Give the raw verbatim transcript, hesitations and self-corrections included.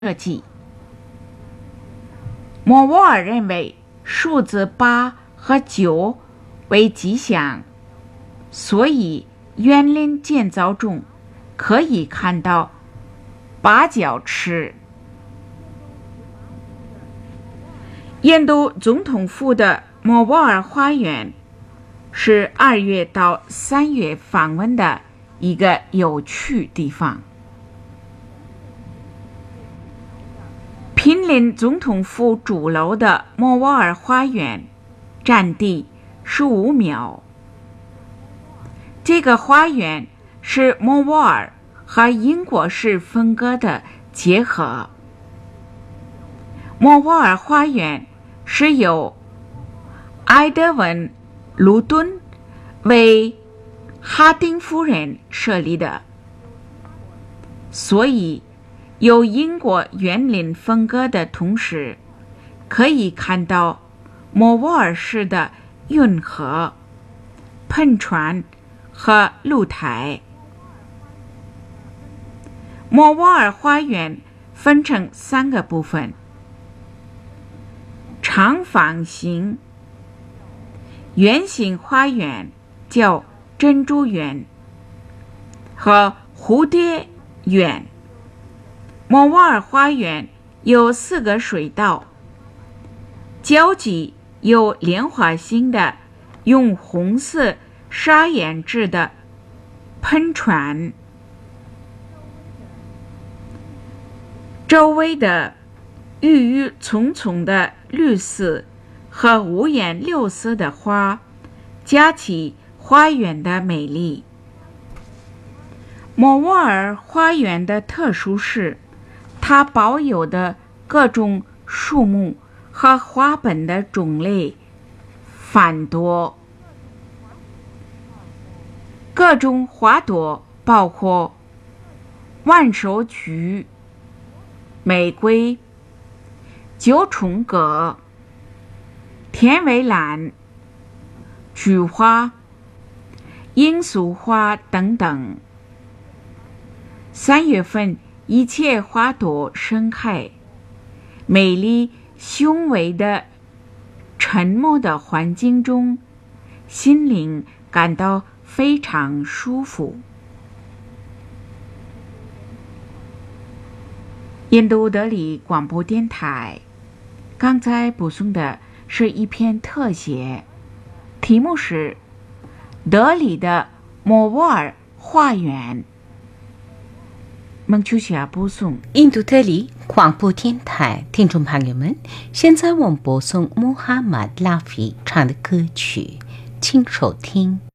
设计。莫沃尔认为数字八和九为吉祥，所以园林建造中可以看到八角池。印度总统府的莫沃尔花园是二月到三月访问的一个有趣地方。毗邻总统府主楼的莫沃尔花园占地十五亩。这个花园是莫沃尔和英国式风格的结合。莫沃尔花园是由埃德温·卢顿为哈丁夫人设立的，所以有英国园林风格的同时，可以看到莫沃尔式的运河、喷泉和露台。莫沃尔花园分成三个部分：长方形、圆形花园叫珍珠园和蝴蝶园。莫沃尔花园有四个水道，交际有莲花形的用红色砂岩制的喷泉，周围的郁郁葱葱的绿色和五颜六色的花加起花园的美丽。莫沃尔花园的特殊是它保有的各种树木和花本的种类繁多。各种花朵包括万寿菊、玫瑰、九重葛、天尾兰、菊花、罂粟花等等。三月份一切花朵盛开，美丽雄伟的沉默的环境中，心灵感到非常舒服。印度德里广播电台刚才播送的是一篇特写，题目是德里的莫沃尔花园。蒙秋霞播送。 印度德里广播电台听众朋友们，现在我们播送穆罕默德拉菲唱的歌曲，请收听。